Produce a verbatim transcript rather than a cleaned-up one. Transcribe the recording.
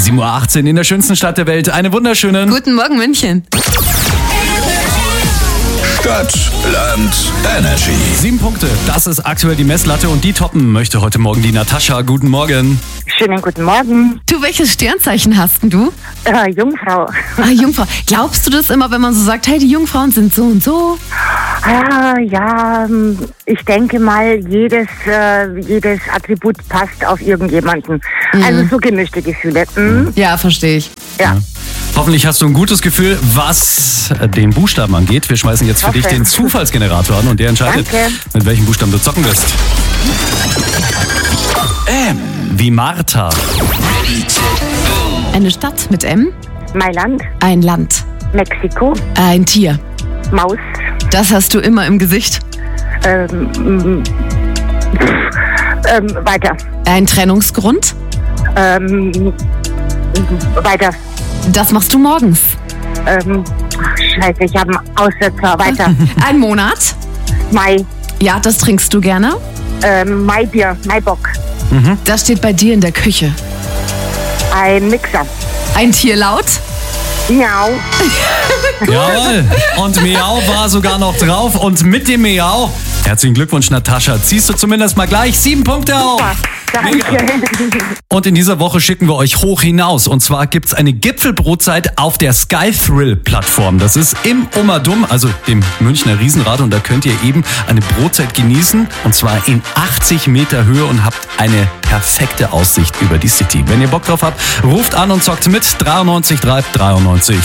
sieben Uhr achtzehn in der schönsten Stadt der Welt. Eine wunderschöne... Guten Morgen, München. Stadt, Land, Energy. Sieben Punkte, das ist aktuell die Messlatte und die toppen möchte heute Morgen die Natascha. Guten Morgen. Schönen guten Morgen. Du, welches Sternzeichen hast denn du? Äh, Jungfrau. Ah, Jungfrau. Glaubst du das immer, wenn man so sagt, hey, die Jungfrauen sind so und so? Ah, ja, ich denke mal, jedes, äh, jedes Attribut passt auf irgendjemanden. Mhm. Also so gemischte Gefühle. Mhm. Ja, verstehe ich. Ja. Hoffentlich hast du ein gutes Gefühl, was den Buchstaben angeht. Wir schmeißen jetzt für Hoffe. dich den Zufallsgenerator an und der entscheidet, Danke. mit welchem Buchstaben du zocken wirst. M wie Martha. Eine Stadt mit M, Mailand, ein Land, Mexiko, ein Tier. Maus, Das hast du immer im Gesicht. ähm, mm, pff, ähm, weiter, Ein Trennungsgrund. ähm, weiter, Das machst du morgens. ähm, ach, scheiße, ich habe einen Aussetzer, weiter, Ein Monat. Mai, Ja, das trinkst du gerne. ähm, Maibier, Maibock, Das steht bei dir in der Küche. ein Mixer, Ein Tier laut. Miau, Jawohl. Und Miau war sogar noch drauf. Und mit dem Miau, herzlichen Glückwunsch, Natascha. Ziehst du zumindest mal gleich sieben Punkte auf. danke. Und in dieser Woche schicken wir euch hoch hinaus. Und zwar gibt's eine Gipfelbrotzeit auf der Skythrill-Plattform. Das ist im Ommerdum, also dem Münchner Riesenrad. Und da könnt ihr eben eine Brotzeit genießen. Und zwar in achtzig Meter Höhe und habt eine perfekte Aussicht über die City. Wenn ihr Bock drauf habt, ruft an und zockt mit. dreiundneunzig drei dreiundneunzig.